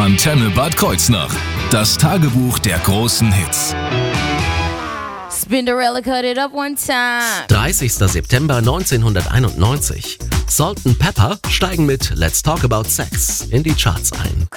Antenne Bad Kreuznach. Das Tagebuch der großen Hits. Spinderella cut it up one time. 30. September 1991. Salt & Pepper steigen mit Let's Talk About Sex in die Charts ein.